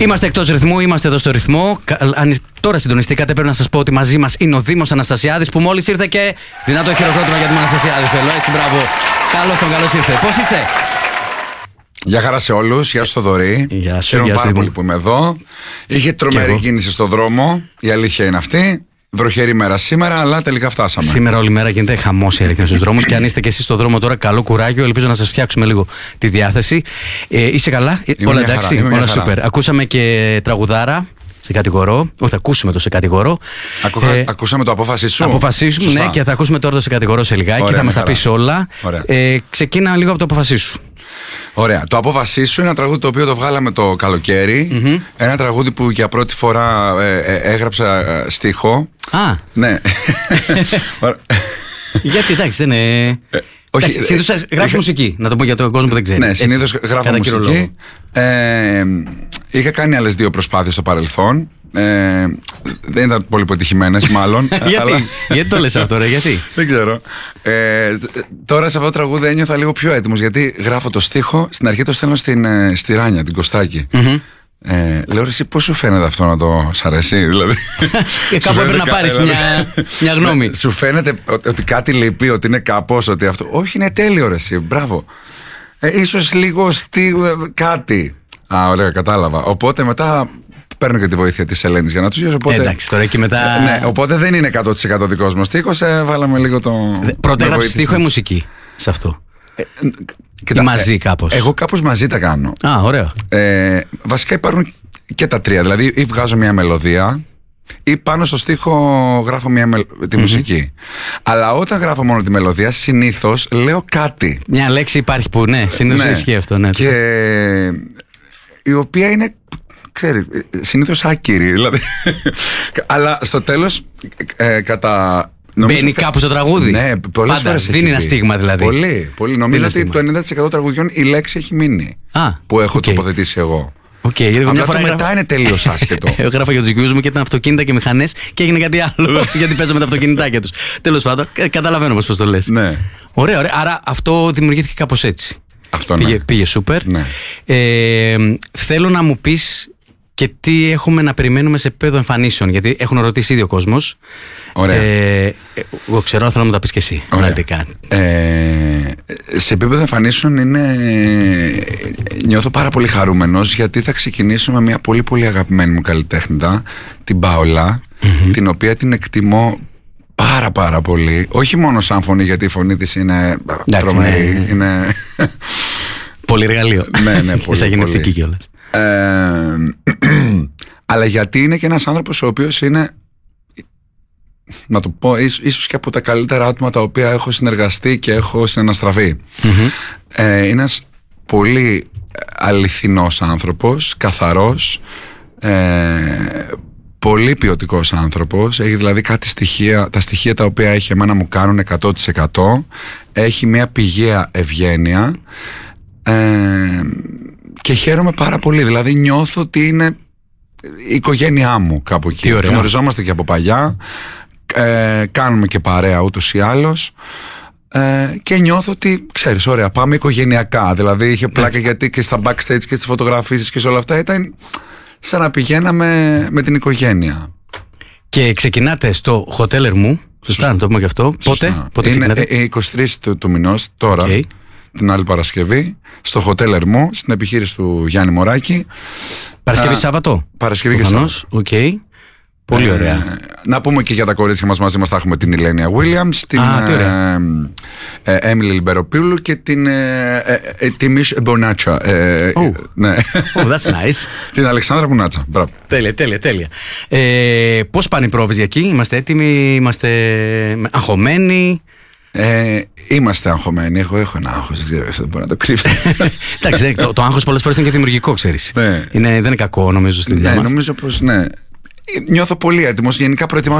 Είμαστε εκτός ρυθμού, είμαστε εδώ στο ρυθμό. Αν τώρα συντονιστήκατε, πρέπει να σας πω ότι μαζί μας είναι ο Δήμος Αναστασιάδης που μόλις ήρθε και δυνατό χειροκρότημα για την Αναστασιάδη. Θέλω έτσι, μπράβο. Καλώς ήρθε. Πώς είσαι? Γεια χαρά σε όλους, γεια σου Θοδωρή. Γεια σου. Χαίρομαι πάρα πολύ που είμαι εδώ. Είχε τρομερή κίνηση στον δρόμο, η αλήθεια είναι αυτή. Βροχερή μέρα σήμερα, αλλά τελικά φτάσαμε. Σήμερα όλη μέρα γίνεται χαμός η αλήθεια στους δρόμους και αν είστε και εσείς στον δρόμο τώρα, καλό κουράγιο. Ελπίζω να σας φτιάξουμε λίγο τη διάθεση. Είσαι καλά? Είμαι όλα εντάξει? χαρά, όλα σούπερ. Ακούσαμε και τραγουδάρα. Σε κατηγορώ. Θα ακούσουμε το σε κατηγορώ. Ακούσαμε το απόφασή σου. Αποφασίσου, ναι, και θα ακούσουμε τώρα το σε κατηγορώ σε λιγάκι. Ωραία, θα μας τα πεις όλα. Ξεκίνα λίγο από το απόφασή σου. Ωραία. Το απόφασή σου είναι ένα τραγούδι το οποίο το βγάλαμε το καλοκαίρι. Ένα τραγούδι που για πρώτη φορά έγραψα στίχο. Α. Ναι. Γιατί εντάξει, δεν είναι. Όχι, συνήθως γράφει μουσική, να το πω για τον κόσμο που δεν ξέρει. Ναι, συνήθως γράφω μουσική. Είχα κάνει άλλες 2 προσπάθειες στο παρελθόν. Δεν ήταν πολύ πετυχημένες, μάλλον. Γιατί το λες αυτό, ρε, γιατί? Δεν ξέρω. Τώρα σε αυτό το τραγούδι ένιωθα λίγο πιο έτοιμος, γιατί γράφω το στίχο. Στην αρχή το στέλνω στη Ράνια, την Κωστάκη. Λέω, εσύ πώς σου φαίνεται αυτό να το σ' αρέσει, δηλαδή? Κάπου έπρεπε να πάρεις μια γνώμη. Σου φαίνεται ότι κάτι λείπει, ότι είναι κάπως, ότι αυτό? Όχι, είναι τέλειο, ρε, εσύ, μπράβο. Ίσως λίγο κάτι. Α, ωραία, κατάλαβα. Οπότε μετά παίρνω και τη βοήθεια της Ελένης για να τους διώσω. Εντάξει, τώρα και μετά. Ναι, οπότε δεν είναι 100% δικός μου στίχος. Βάλαμε λίγο το. Πρώτα έγραψε στίχο ή μουσική σε αυτό? Ή μαζί κάπως? Εγώ κάπως μαζί τα κάνω. Α, ωραίο. Βασικά υπάρχουν και τα τρία. Δηλαδή, ή βγάζω μια μελωδία, ή πάνω στο στίχο γράφω τη μουσική. Αλλά όταν γράφω μόνο τη μελωδία, συνήθως λέω κάτι. Μια λέξη υπάρχει που, ναι, συνήθως ισχύει αυτό. Ναι. Και η οποία είναι, ξέρει, συνήθως άκυρη. Δηλαδή. Αλλά στο τέλος, μπαίνει κάπου στο τραγούδι. Ναι, πολλές φορές δίνει ένα στίγμα δηλαδή. Πολύ. Νομίζω ότι το 90% τραγουδιών η λέξη έχει μείνει. Που έχω τοποθετήσει εγώ. Απλά το μετά είναι τελείως άσχετο. Εγώ γράφω για τους δικούς μου και ήταν αυτοκίνητα και μηχανές και έγινε κάτι άλλο. Γιατί παίζαμε τα αυτοκινητάκια τους. Τέλος πάντων, καταλαβαίνω πώς το λες. Ναι. Ωραία. Άρα αυτό δημιουργήθηκε κάπως έτσι. Αυτό πήγε σούπερ. Ναι. Θέλω να μου πεις και τι έχουμε να περιμένουμε σε επίπεδο εμφανίσεων. Γιατί έχουν ρωτήσει ήδη ο κόσμος. Ωραία. Εγώ ξέρω, αλλά θέλω να μου τα πεις και εσύ. Σε επίπεδο εμφανίσεων νιώθω πάρα πολύ χαρούμενος, γιατί θα ξεκινήσω με μια πολύ πολύ αγαπημένη μου καλλιτέχνητα, την Πάολα, την οποία την εκτιμώ πάρα πολύ. Όχι μόνο σαν φωνή, γιατί η φωνή της είναι τρομερή. Είναι πολύ εργαλείο. Ναι, πολύ. Εισαγενευτική κιόλας. Αλλά γιατί είναι και ένας άνθρωπος ο οποίος είναι, να το πω, ίσως και από τα καλύτερα άτομα τα οποία έχω συνεργαστεί και έχω συναναστραφεί. Είναι ένας πολύ αληθινός άνθρωπος, καθαρός, πολύ ποιοτικός άνθρωπος. Έχει δηλαδή κάτι στοιχεία, τα στοιχεία τα οποία έχει εμένα μου κάνουν 100%. Έχει μια πηγαία ευγένεια και χαίρομαι πάρα πολύ. Δηλαδή νιώθω ότι είναι η οικογένειά μου κάπου εκεί. Γνωριζόμαστε και από παλιά. Κάνουμε και παρέα ούτως ή άλλως, και νιώθω ότι, ξέρεις, ωραία, πάμε οικογενειακά. Δηλαδή είχε πλάκα, γιατί και στα backstage και στις φωτογραφίσεις και σε όλα αυτά ήταν σαν να πηγαίναμε με την οικογένεια. Και ξεκινάτε στο Hotel Ermou. Σωστά, να το πούμε και αυτό. Πότε ξεκινάτε? 23 του μηνός τώρα, την άλλη Παρασκευή, στο Hotel Ermou, στην επιχείρηση του Γιάννη Μωράκη. Παρασκευή Σάββατο. Παρασκευή και Σάββατο. Πολύ ωραία. Να πούμε και για τα κορίτσια μας μαζί μας θα έχουμε την Ηλένια Williams, την Έμιλι Λιμπεροπούλου και τη Μίσ Μπονάτσα. That's nice. Την Αλεξάνδρα Μπουνάτσα. Τέλεια. Πώς πάνε οι πρόβες για εκεί? Είμαστε έτοιμοι? Είμαστε αγχωμένοι? Είμαστε αγχωμένοι. Εγώ έχω ένα άγχος, δεν ξέρω, αυτό δεν μπορώ να το κρύβω. Εντάξει, το άγχος πολλές φορές είναι και δημιουργικό, ξέρεις. Δεν είναι κακό, νομίζω, στη δουλειά μας. Νομίζω πως ναι. Νιώθω πολύ έτοιμος. Γενικά προετοιμάζω